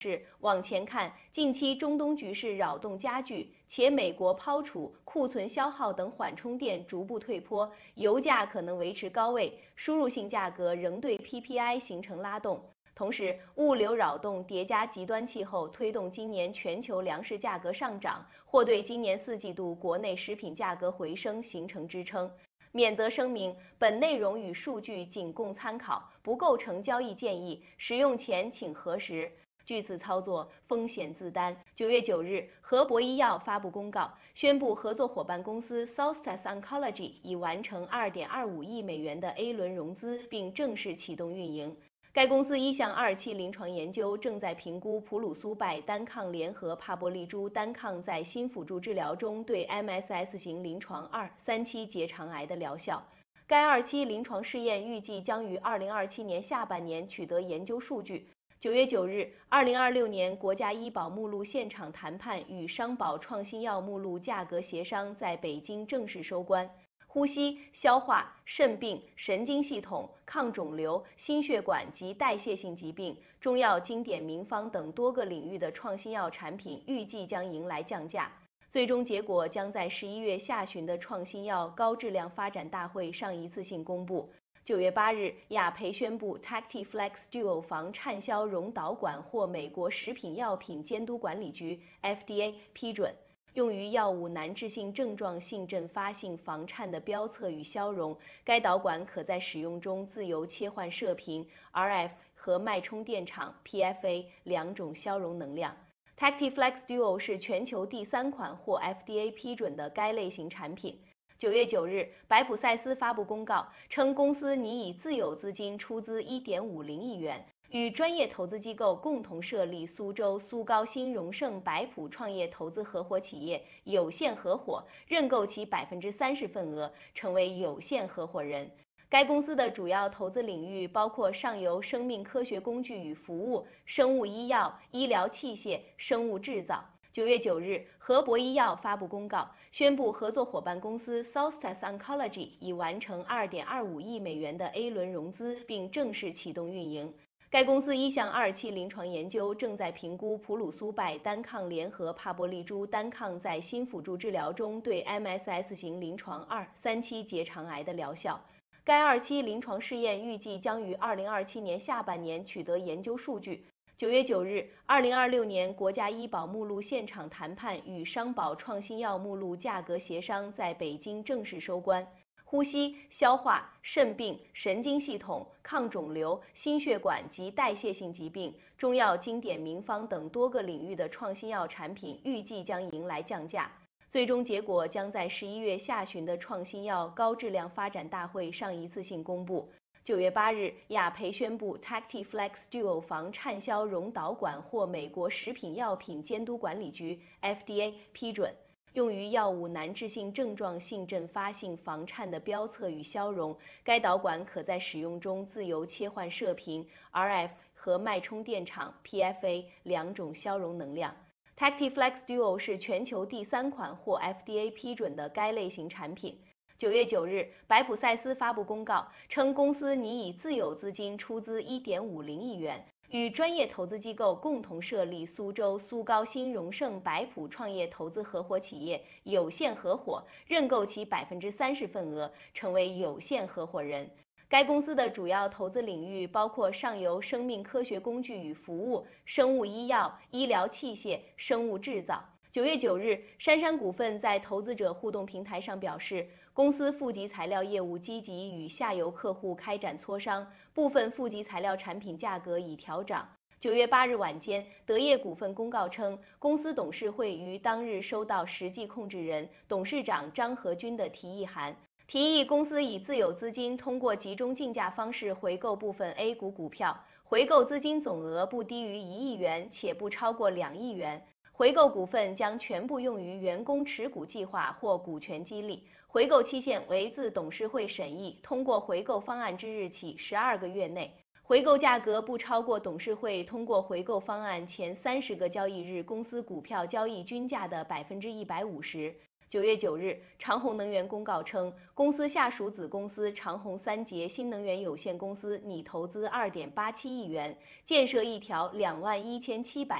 往前看，近期中东局势扰动加剧，且美国抛储、库存消耗等缓冲垫逐步退坡，油价可能维持高位，输入性价格仍对 PPI 形成拉动。同时，物流扰动叠加极端气候，推动今年全球粮食价格上涨，或对今年4季度国内食品价格回升形成支撑。免责声明：本内容与数据仅供参考，不构成交易建议，使用前请核实。据此操作风险自担。9月9日，和博医药发布公告，宣布合作伙伴公司 Solstice Oncology 已完成2.25亿美元的 A 轮融资，并正式启动运营。该公司一项2期临床研究正在评估普鲁苏拜单抗联合帕博利珠单抗在新辅助治疗中对 MSS 型临床2、3期结肠癌的疗效。该2期临床试验预计将于2027年下半年取得研究数据。9月9日，2026年国家医保目录现场谈判与商保创新药目录价格协商在北京正式收官。呼吸、消化、肾病、神经系统、抗肿瘤、心血管及代谢性疾病、中药经典名方等多个领域的创新药产品预计将迎来降价。最终结果将在11月下旬的创新药高质量发展大会上一次性公布。9月8日，雅培宣布 TactiFlex Duo 防畅销溶导管获美国食品药品监督管理局 FDA 批准。用于药物难治性症状性阵发性房颤的标测与消融，该导管可在使用中自由切换射频 RF 和脉冲电场 PFA 2种消融能量。TactiFlex Duo 是全球第3款获 FDA 批准的该类型产品。9月9日，白普赛斯发布公告称，公司拟以自有资金出资1.50亿元。与专业投资机构共同设立苏州苏高新荣盛白普创业投资合伙企业有限合伙，认购其30%份额，成为有限合伙人。该公司的主要投资领域包括上游生命科学工具与服务、生物医药、医疗器械、生物制造。9月9日，和博医药发布公告，宣布合作伙伴公司 Solstice Oncology 已完成2.25亿美元的 A 轮融资，并正式启动运营。该公司一项2期临床研究正在评估普鲁苏拜单抗联合帕博利珠单抗在新辅助治疗中对 MSS 型临床2、3期结肠癌的疗效。该2期临床试验预计将于2027年下半年取得研究数据。9月9日，2026年国家医保目录现场谈判与商保创新药目录价格协商在北京正式收官。呼吸、消化、肾病、神经系统、抗肿瘤、心血管及代谢性疾病、中药经典名方等多个领域的创新药产品预计将迎来降价。最终结果将在11月下旬的创新药高质量发展大会上一次性公布。9月8日，雅培宣布 TactiFlex Duo 防畅销溶导管获美国食品药品监督管理局 FDA 批准。用于药物难治性症状性阵发性房颤的标测与消融，该导管可在使用中自由切换射频 RF 和脉冲电场 PFA 2种消融能量。TactiFlex Duo 是全球第3款获 FDA 批准的该类型产品。9月9日，白普赛斯发布公告称，公司拟以自有资金出资1.50亿元。与专业投资机构共同设立苏州苏高新荣盛白普创业投资合伙企业有限合伙，认购其30%份额，成为有限合伙人。该公司的主要投资领域包括上游生命科学工具与服务、生物医药、医疗器械、生物制造。9月9日，杉杉股份在投资者互动平台上表示，公司负极材料业务积极与下游客户开展磋商，部分负极材料产品价格已调涨。9月8日晚间，德业股份公告称，公司董事会于当日收到实际控制人、董事长张和军的提议函，提议公司以自有资金通过集中竞价方式回购部分 A 股股票，回购资金总额不低于1亿元，且不超过2亿元。回购股份将全部用于员工持股计划或股权激励，回购期限为自董事会审议通过回购方案之日起12个月内，回购价格不超过董事会通过回购方案前30个交易日公司股票交易均价的150%。 9月9日，长虹能源公告称，公司下属子公司长虹三节新能源有限公司拟投资2.87亿元，建设一条21700